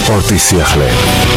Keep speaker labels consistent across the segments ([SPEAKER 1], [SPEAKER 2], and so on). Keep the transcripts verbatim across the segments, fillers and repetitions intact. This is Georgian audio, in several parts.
[SPEAKER 1] სპორტის სიახლე.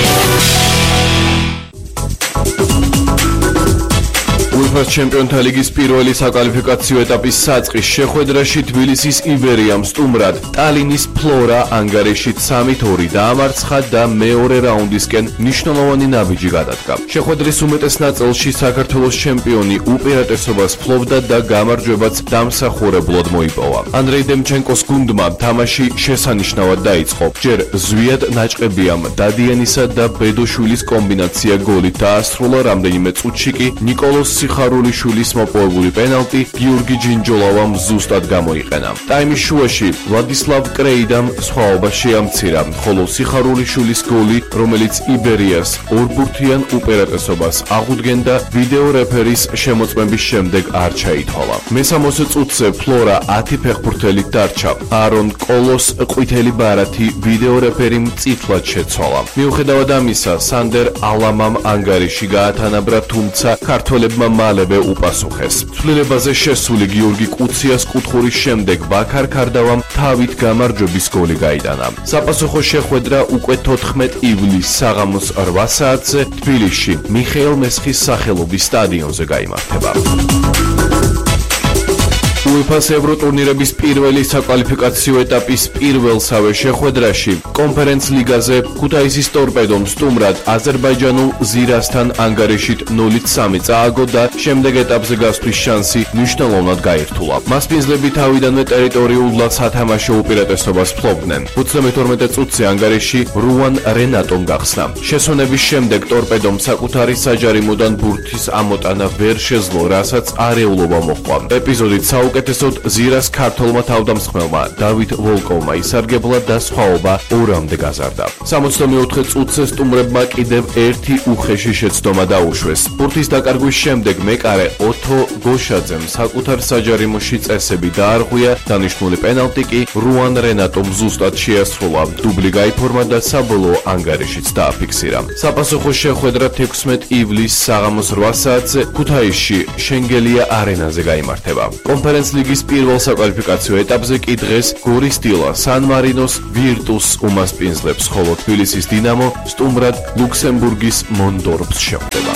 [SPEAKER 1] UEFA ჩემპიონთა ლიგის პირველი საკვალიფიკაციო ეტაპის საწყის შეხვედრაში თბილისის იბერიამ სტუმრად ტალინის ფლორა ანგარიშით სამით ორი დაამარცხა და მეორე რაუნდისკენ მნიშვნელოვანი ნაბიჯი გადადგა. შეხვედრის უმეტეს ნაწილში საქართველოს ჩემპიონი უპირატესობას ფლობდა და გამარჯვებაც დამსახურებლად მოიპოვა. ანდრეი დემჩენკოს გუნდმა თამაში შესანიშნავად დაიწყო. ჯერ ზვიად ნაჭყებიამ დადიანისა და ბედოშვილის კომბინაცია გოლით დაასრულა, რამდენიმე წუთში კი ნიკოლოს სიხარულიშვილის მოპოვებული პენალტი გიორგი ჯინჯოლავამ ზუსტად გამოიყენა. ტაიმის შუაში ვლადისლავ კრეიდამ სხვაობა შეამცირა, ხოლო სიხარულიშვილის გოლი, რომელიც იბერიას ორბურთიან უპირატესობას აღუდგენდა, ვიდეო რეფერის შემოწმების შემდეგ არ ჩაითვალა. მესამეოცე წუთზე ფლორა ათი ფეხბურთელით დარჩა. არონ კოლოს ყვითელი ბარათი ვიდეო რეფერი მწითლად შეცვალა. მიუხედავად ამისა, სანდერ ალამამ ანგარიში გაათანაბრა, თუმცა ქართველებმა მალევე უპასუხეს. ცვლილებაზე შესული გიორგი კუციას კუთხურის შემდეგ ბაქარ ქარდავამ თავით გამარჯვების გოლი გაიტანა. საპასუხო შეხვედრა უკვე თოთხმეტ ივლისს საღამოს რვა საათზე თბილისში მიხეილ მესხის სახელობის სტადიონზე გაიმართება. UEFA-ს ევროტურნირების პირველი საკვალიფიკაციო ეტაპის პირველსავე შეხვედრაში კონფერენც ლიგაზე ქუთაისის ტორპედომ სტუმრად აზერბაიჯანულ ზირასთან ანგარიშით ნულით სამი წააგო და შემდეგ ეტაპზე გასვლის შანსი მნიშვნელოვნად გაირთულა. მასპინძლები თავიდანვე ტერიტორიულად სათამაშო უპირატესობას ფლობდნენ. ოცდამეთორმეტე წუთზე ანგარიში რუან რენატომ გახსნა. შესვენების შემდეგ ტორპედომ საკუთარი საჯარიმოდან ბურთის ამოტანა ვერ შეძლო, რასაც არეულობა მოჰყვა. ეპიზოდით უკეთესოდ ზირას ქართველმა თავდამსხმელმა დავით ვოლკოვმა ისარგებლა და სხვაობა ორამდე გაზარდა. სამოცდამეოთხე წუთზე სტუმრებმა კიდევ ერთი უხეში შეცდომა დაუშვეს. ბურთის დაკარგვის შემდეგ მეკარე ოთო გოშაძემ საკუთარ საჯარიმოში წესები დაარღვია, დანიშნული პენალტი კი რუან რენატომ ზუსტად შეასრულა. დუბლი გაიფორმა და საბოლოო ანგარიშიც დააფიქსირა. საპასუხო შეხვედრა თექვსმეტ ივლისს საღამოს რვა საათზე ქუთაისში შენგელია არენაზე გაიმართება. კონფერენც ლიგის პირველ საკვალიფიკაციო ეტაპზე კი დღეს გორის დილა სან მარინოს ვირტუსს უმასპინძლებს, ხოლო თბილისის დინამო სტუმრად ლუქსემბურგის მონდორფს შეხვდება.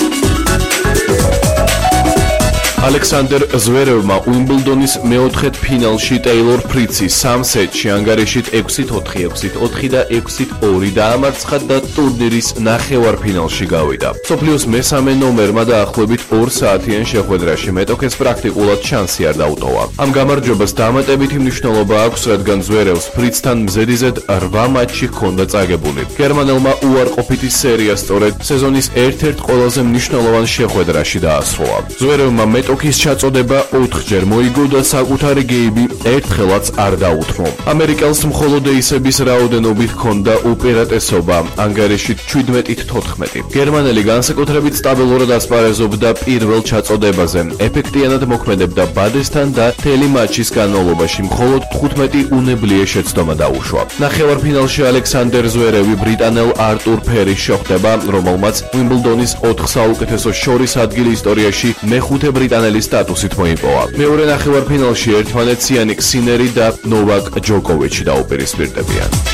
[SPEAKER 1] ალექსანდერ ზვერევმა უიმბლდონის მეოთხედ ფინალში ტეილორ ფრიცი სამ სეტში ანგარიშით ექვსით ოთხი, ექვსით ოთხი და ექვსით ორი დაამარცხა და ტურნირის ნახევარფინალში გავიდა. მსოფლიოს მესამე ნომერმა დაახლოებით ორ საათიან შეხვედრაში მეტოქეს პრაქტიკულად შანსი არ დაუტოვა. ამ გამარჯვებას დამატებითი მნიშვნელობა აქვს, რადგან ზვერევს ფრიცთან მზედიზედ რვა მატჩი ჰქონდა წაგებული. გერმანელმა უარყოფითი სერია სწორედ სეზონის ერთ-ერთ ყველაზე მნიშვნელოვან შეხვედრაში დაასრულა. ზვერევმა მეტოქის ჩაწოდება ოთხჯერ მოიგო და საკუთარი გეიმი ერთხელაც არ დაუთმო. ამერიკელს მხოლოდ ეისების რაოდენობით ჰქონდა უპირატესობა, ანგარიშით შვიდმეტით თოთხმეტი. გერმანელი განსაკუთრებით სტაბილურად ასპარეზობდა პირველ ჩაწოდებაზე, ეფექტიანად მოქმედებდა ბადესთან და მთელი მატჩის განმავლობაში მხოლოდ თხუთმეტი უნებლიე შეცდომა დაუშვა. ნახევარფინალში ალექსანდერ ზვერევი ბრიტანელ არტურ ფერის შეხვდება, რომელმაც უიმბლდონის ოთხ საუკეთესო შორის ადგილი ისტორიაში მეხუთე ბრიტანელი სტატუსით მოიპოვა. მეორე ნახევარფინალში ერთმანეთს იანიკ სინერი და ნოვაკ ჯოკოვიჩი დაუპირისპირდებიან.